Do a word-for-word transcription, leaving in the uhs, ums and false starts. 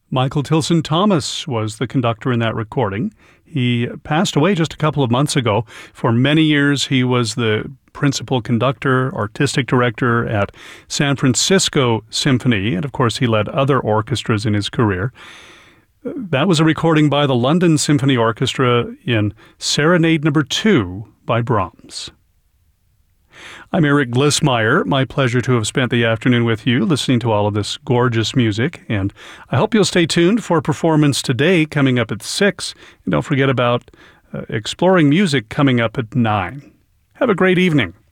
Michael Tilson Thomas was the conductor in that recording. He passed away just a couple of months ago. For many years, he was the principal conductor, artistic director at San Francisco Symphony, and of course he led other orchestras in his career. That was a recording by the London Symphony Orchestra in Serenade Number Two by Brahms. I'm Eric Glissmeyer. My pleasure to have spent the afternoon with you listening to all of this gorgeous music, and I hope you'll stay tuned for Performance Today coming up at six, and don't forget about uh, Exploring Music coming up at nine. Have a great evening.